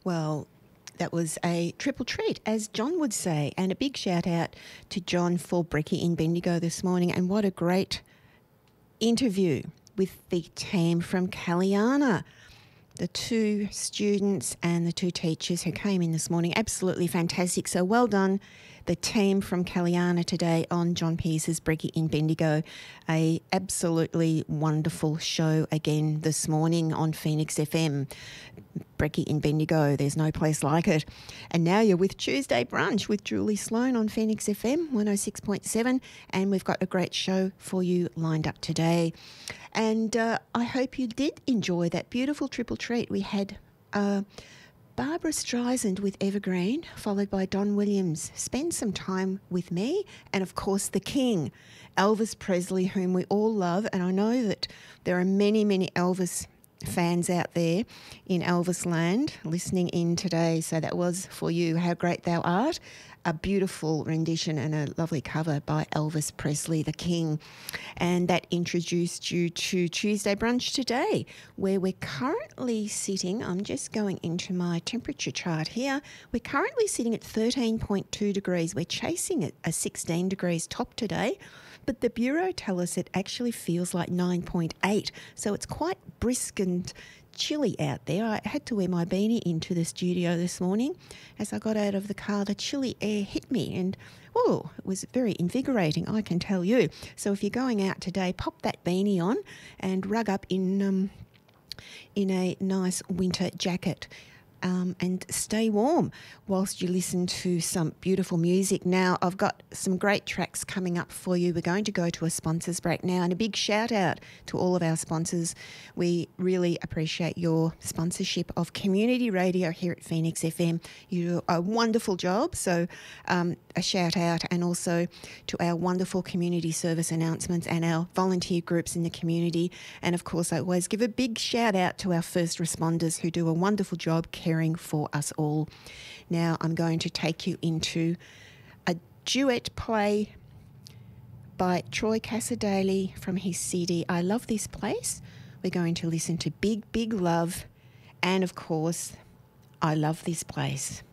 Well, that was a triple treat, as John would say, and a big shout out to John for Brekkie in Bendigo this morning. And what a great interview with the team from Kaliana. The two students and the two teachers who came in this morning, absolutely fantastic. So well done, the team from Kaliana today on John Pearce's Brekkie in Bendigo. A absolutely wonderful show again this morning on Phoenix FM. Brekkie in Bendigo, there's no place like it. And now you're with Tuesday Brunch with Julie Sloan on Phoenix FM 106.7, and we've got a great show for you lined up today. And I hope you did enjoy that beautiful triple treat. We had Barbara Streisand with Evergreen, followed by Don Williams, Spend Some Time With Me, and of course the King, Elvis Presley, whom we all love. And I know that there are many, many Elvis fans out there in Elvis land listening in today. So that was for you, How Great Thou Art, a beautiful rendition and a lovely cover by Elvis Presley, the King. And that introduced you to Tuesday Brunch today, where we're currently sitting, I'm just going into my temperature chart here, we're currently sitting at 13.2 degrees. We're chasing a 16 degrees top today, but the Bureau tell us it actually feels like 9.8, so it's quite brisk and chilly out there. I had to wear my beanie into the studio this morning. As I got out of the car, the chilly air hit me and, oh, it was very invigorating, I can tell you. So if you're going out today, pop that beanie on and rug up in a nice winter jacket. And stay warm whilst you listen to some beautiful music. Now, I've got some great tracks coming up for you. We're going to go to a sponsors break now, and a big shout out to all of our sponsors. We really appreciate your sponsorship of community radio here at Phoenix FM. You do a wonderful job, so a shout out, and also to our wonderful community service announcements and our volunteer groups in the community. And of course, I always give a big shout out to our first responders who do a wonderful job caring for us all. Now I'm going to take you into a duet play by Troy Cassar-Daley from his CD I Love This Place. We're going to listen to Big, Big Love and, of course, I Love This Place.